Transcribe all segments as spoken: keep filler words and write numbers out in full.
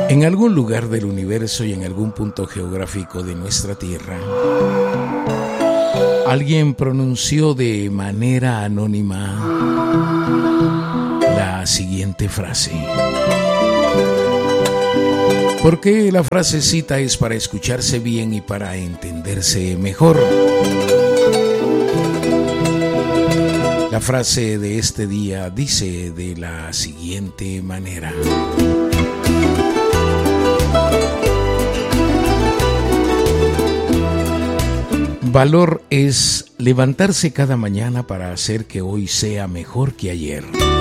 En algún lugar del universo y en algún punto geográfico de nuestra Tierra, alguien pronunció de manera anónima la siguiente frase. Porque la frasecita es para escucharse bien y para entenderse mejor. La frase de este día dice de la siguiente manera. Valor es levantarse cada mañana para hacer que hoy sea mejor que ayer.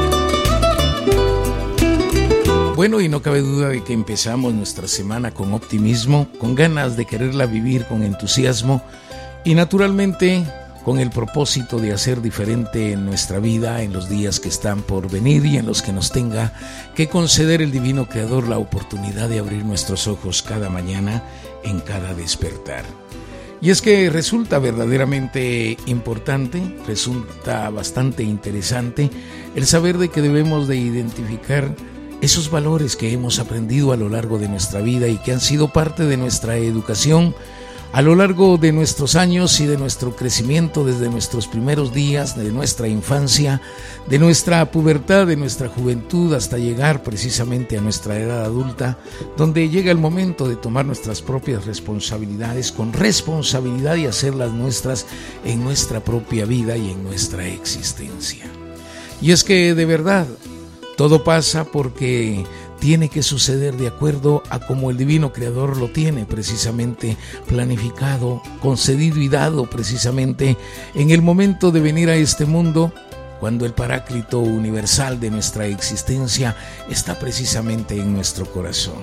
Bueno, y no cabe duda de que empezamos nuestra semana con optimismo, con ganas de quererla vivir con entusiasmo y naturalmente con el propósito de hacer diferente en nuestra vida en los días que están por venir y en los que nos tenga que conceder el Divino Creador la oportunidad de abrir nuestros ojos cada mañana en cada despertar. Y es que resulta verdaderamente importante, resulta bastante interesante el saber de que debemos de identificar esos valores que hemos aprendido a lo largo de nuestra vida y que han sido parte de nuestra educación a lo largo de nuestros años y de nuestro crecimiento desde nuestros primeros días, de nuestra infancia, de nuestra pubertad, de nuestra juventud, hasta llegar precisamente a nuestra edad adulta, donde llega el momento de tomar nuestras propias responsabilidades con responsabilidad y hacerlas nuestras en nuestra propia vida y en nuestra existencia. Y es que de verdad, todo pasa porque tiene que suceder de acuerdo a como el Divino Creador lo tiene precisamente planificado, concedido y dado precisamente en el momento de venir a este mundo, cuando el Paráclito universal de nuestra existencia está precisamente en nuestro corazón.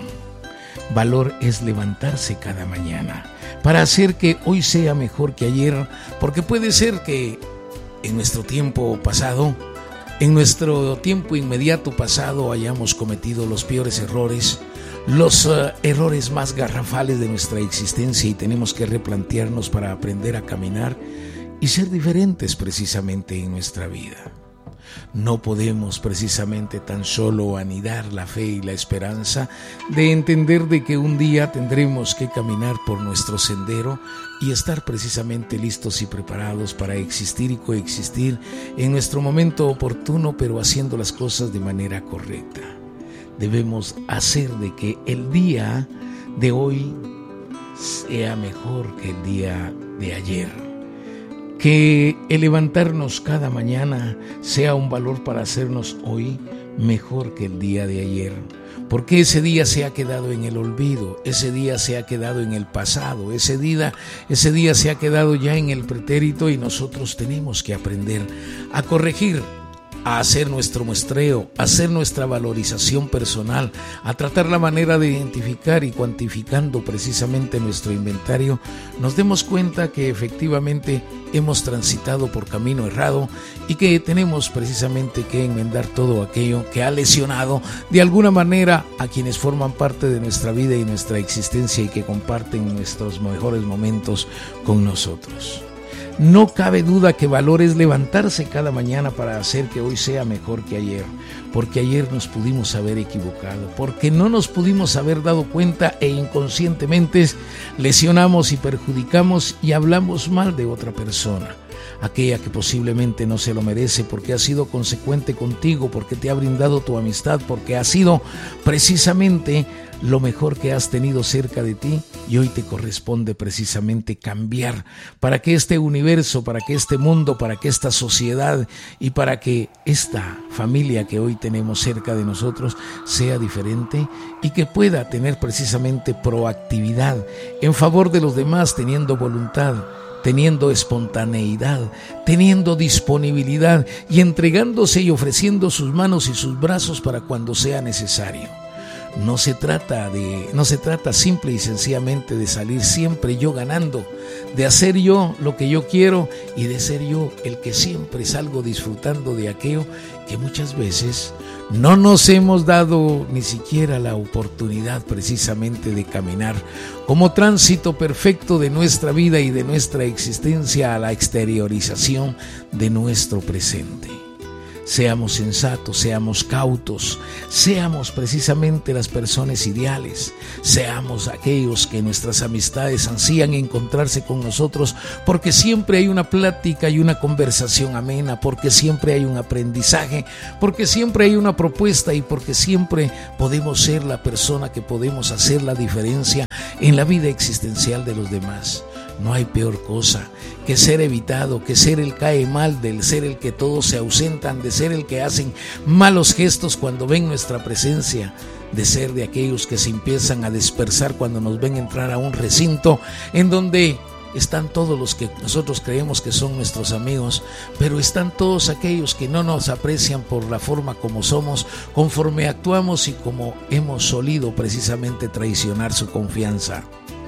Valor es levantarse cada mañana para hacer que hoy sea mejor que ayer, porque puede ser que en nuestro tiempo pasado, en nuestro tiempo inmediato pasado hayamos cometido los peores errores, los uh, errores más garrafales de nuestra existencia y tenemos que replantearnos para aprender a caminar y ser diferentes precisamente en nuestra vida. No podemos precisamente tan solo anidar la fe y la esperanza de entender de que un día tendremos que caminar por nuestro sendero y estar precisamente listos y preparados para existir y coexistir en nuestro momento oportuno, pero haciendo las cosas de manera correcta. Debemos hacer de que el día de hoy sea mejor que el día de ayer. Que el levantarnos cada mañana sea un valor para hacernos hoy mejor que el día de ayer. Porque ese día se ha quedado en el olvido, ese día se ha quedado en el pasado, ese día, ese día se ha quedado ya en el pretérito y nosotros tenemos que aprender a corregir, a hacer nuestro muestreo, a hacer nuestra valorización personal, a tratar la manera de identificar y cuantificando precisamente nuestro inventario, nos demos cuenta que efectivamente hemos transitado por camino errado y que tenemos precisamente que enmendar todo aquello que ha lesionado de alguna manera a quienes forman parte de nuestra vida y nuestra existencia y que comparten nuestros mejores momentos con nosotros. No cabe duda que valor es levantarse cada mañana para hacer que hoy sea mejor que ayer, porque ayer nos pudimos haber equivocado, porque no nos pudimos haber dado cuenta e inconscientemente lesionamos y perjudicamos y hablamos mal de otra persona, aquella que posiblemente no se lo merece porque ha sido consecuente contigo, porque te ha brindado tu amistad, porque ha sido precisamente lo mejor que has tenido cerca de ti y hoy te corresponde precisamente cambiar para que este universo, para que este mundo, para que esta sociedad y para que esta familia que hoy tenemos cerca de nosotros sea diferente y que pueda tener precisamente proactividad en favor de los demás, teniendo voluntad, teniendo espontaneidad, teniendo disponibilidad y entregándose y ofreciendo sus manos y sus brazos para cuando sea necesario. No se trata de, no se trata simple y sencillamente de salir siempre yo ganando, de hacer yo lo que yo quiero y de ser yo el que siempre salgo disfrutando de aquello que muchas veces no nos hemos dado ni siquiera la oportunidad precisamente de caminar como tránsito perfecto de nuestra vida y de nuestra existencia a la exteriorización de nuestro presente. seamos sensatos, seamos cautos, seamos precisamente las personas ideales, seamos aquellos que nuestras amistades ansían encontrarse con nosotros, porque siempre hay una plática y una conversación amena, porque siempre hay un aprendizaje, porque siempre hay una propuesta y porque siempre podemos ser la persona que podemos hacer la diferencia en la vida existencial de los demás. No hay peor cosa que ser evitado, que ser el cae mal, del ser el que todos se ausentan, de ser el que hacen malos gestos cuando ven nuestra presencia, de ser de aquellos que se empiezan a dispersar cuando nos ven entrar a un recinto en donde están todos los que nosotros creemos que son nuestros amigos, pero están todos aquellos que no nos aprecian por la forma como somos, conforme actuamos y como hemos solido precisamente traicionar su confianza.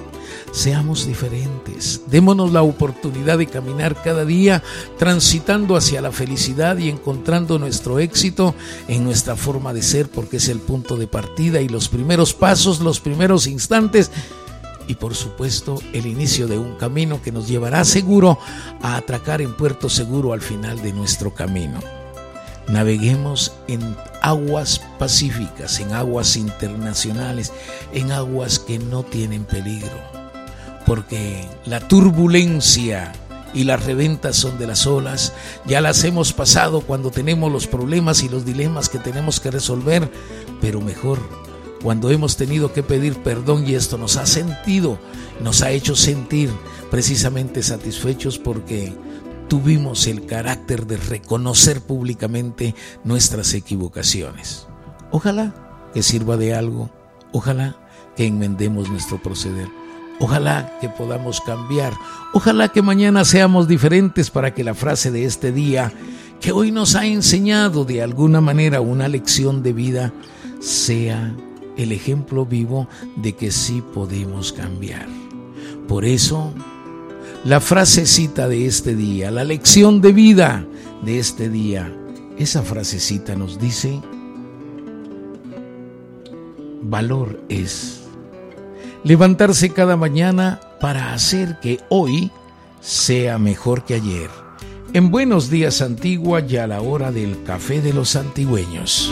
Seamos diferentes, démonos la oportunidad de caminar cada día transitando hacia la felicidad y encontrando nuestro éxito en nuestra forma de ser, porque es el punto de partida y los primeros pasos, los primeros instantes y por supuesto el inicio de un camino que nos llevará seguro a atracar en puerto seguro al final de nuestro camino. Naveguemos en aguas pacíficas, en aguas internacionales, en aguas que no tienen peligro. Porque la turbulencia y las reventas son de las olas, ya las hemos pasado cuando tenemos los problemas y los dilemas que tenemos que resolver, pero mejor cuando hemos tenido que pedir perdón y esto nos ha sentido, nos ha hecho sentir precisamente satisfechos porque tuvimos el carácter de reconocer públicamente nuestras equivocaciones. Ojalá que sirva de algo, ojalá que enmendemos nuestro proceder. Ojalá que podamos cambiar, ojalá que mañana seamos diferentes para que la frase de este día, que hoy nos ha enseñado de alguna manera una lección de vida, sea el ejemplo vivo de que sí podemos cambiar. Por eso, la frasecita de este día, la lección de vida de este día, esa frasecita nos dice: valor es levantarse cada mañana para hacer que hoy sea mejor que ayer. En Buenos Días Antigua, ya a la hora del café de los antigüeños.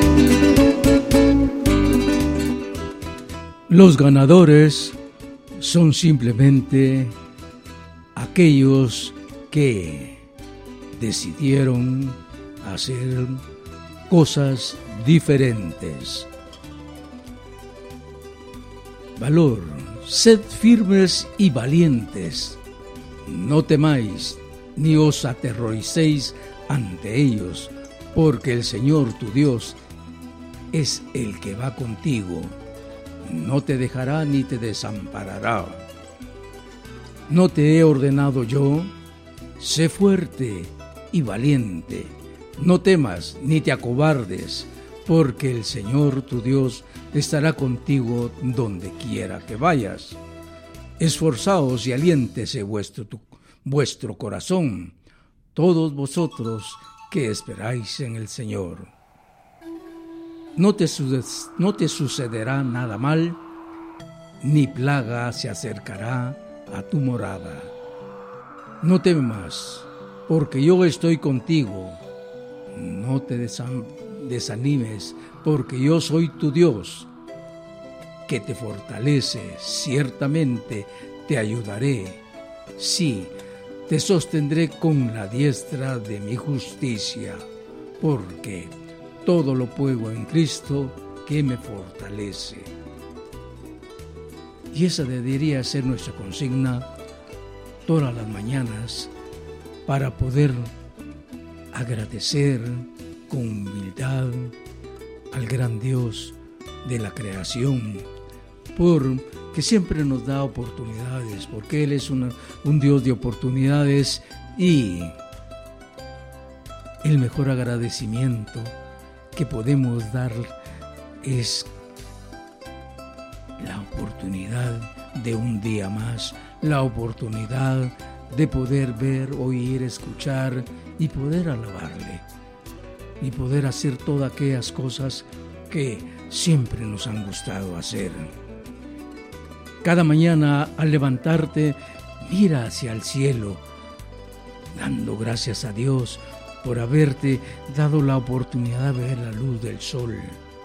Los ganadores son simplemente aquellos que decidieron hacer cosas diferentes. Valor, sed firmes y valientes, no temáis ni os aterroricéis ante ellos, porque el Señor tu Dios es el que va contigo, no te dejará ni te desamparará. ¿No te he ordenado yo? Sé fuerte y valiente, no temas ni te acobardes, porque el Señor tu Dios estará contigo donde quiera que vayas. Esforzaos y aliéntese vuestro, tu, vuestro corazón, todos vosotros que esperáis en el Señor. No te, no te sucederá nada mal, ni plaga se acercará a tu morada. No temas, porque yo estoy contigo. No te desam- desanimes, porque yo soy tu Dios, que te fortalece. Ciertamente te ayudaré. Sí, te sostendré con la diestra de mi justicia, porque todo lo puedo en Cristo que me fortalece. Y esa debería ser nuestra consigna todas las mañanas para poder agradecer con humildad al gran Dios de la creación, porque siempre nos da oportunidades, porque Él es una, un Dios de oportunidades, y el mejor agradecimiento que podemos dar es la oportunidad de un día más, la oportunidad de poder ver, oír, escuchar y poder alabarle y poder hacer todas aquellas cosas que siempre nos han gustado hacer. Cada mañana al levantarte, mira hacia el cielo, dando gracias a Dios por haberte dado la oportunidad de ver la luz del sol.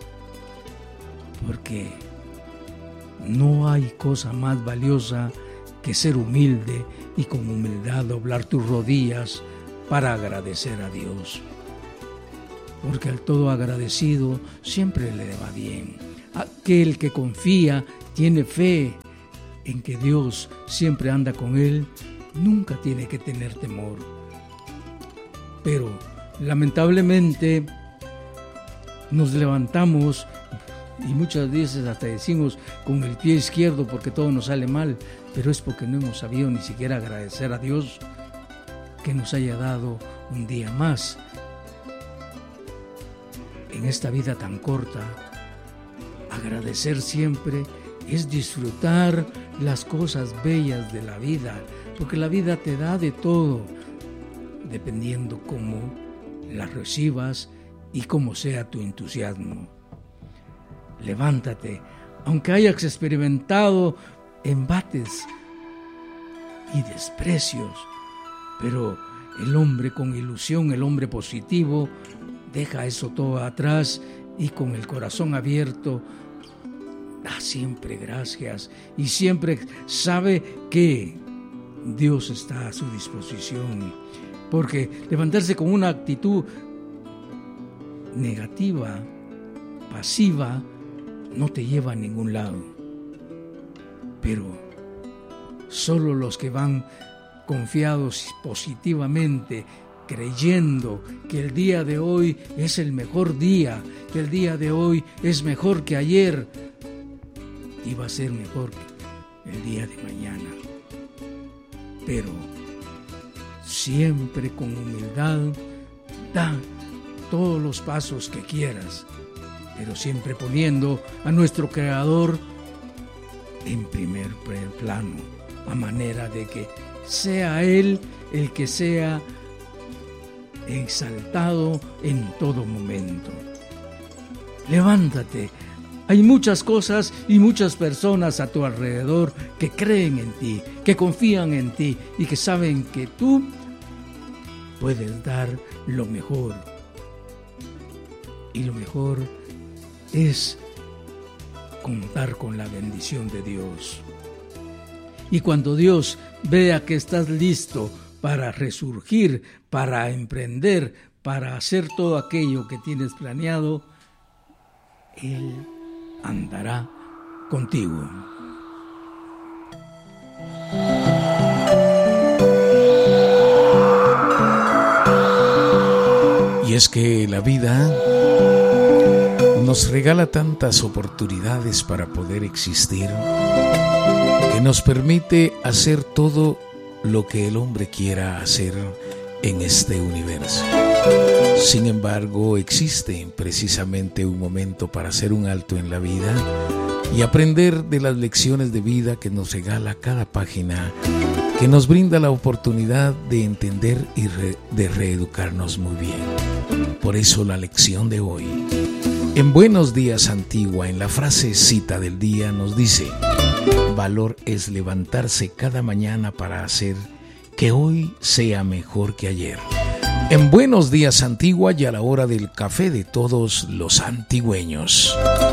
Porque no hay cosa más valiosa que ser humilde y con humildad doblar tus rodillas para agradecer a Dios. Porque al todo agradecido siempre le va bien. Aquel que confía, tiene fe en que Dios siempre anda con él, nunca tiene que tener temor. Pero lamentablemente nos levantamos y muchas veces hasta decimos con el pie izquierdo porque todo nos sale mal, pero es porque no hemos sabido ni siquiera agradecer a Dios que nos haya dado un día más en esta vida tan corta. Agradecer siempre es disfrutar las cosas bellas de la vida, porque la vida te da de todo, dependiendo cómo la recibas y cómo sea tu entusiasmo. Levántate, aunque hayas experimentado embates y desprecios, pero el hombre con ilusión, el hombre positivo, deja eso todo atrás y con el corazón abierto da siempre gracias y siempre sabe que Dios está a su disposición, porque levantarse con una actitud negativa, pasiva, no te lleva a ningún lado. Pero solo los que van confiados positivamente, creyendo que el día de hoy es el mejor día, que el día de hoy es mejor que ayer y va a ser mejor que el día de mañana. Pero siempre con humildad, da todos los pasos que quieras, pero siempre poniendo a nuestro Creador en primer plano, a manera de que sea Él el que sea exaltado en todo momento. Levántate. Hay muchas cosas y muchas personas a tu alrededor que creen en ti, que confían en ti y que saben que tú puedes dar lo mejor. Y lo mejor es contar con la bendición de Dios. Y cuando Dios vea que estás listo para resurgir, para emprender, para hacer todo aquello que tienes planeado, Él andará contigo. Y es que la vida nos regala tantas oportunidades para poder existir, que nos permite hacer todo lo que el hombre quiera hacer en este universo. Sin embargo, existe precisamente un momento para hacer un alto en la vida y aprender de las lecciones de vida que nos regala cada página, que nos brinda la oportunidad de entender y re- de reeducarnos muy bien. Por eso la lección de hoy, en Buenos Días Antigua, en la frase cita del día, nos dice: valor es levantarse cada mañana para hacer que hoy sea mejor que ayer. En Buenos Días Antigua y a la hora del café de todos los antigüeños.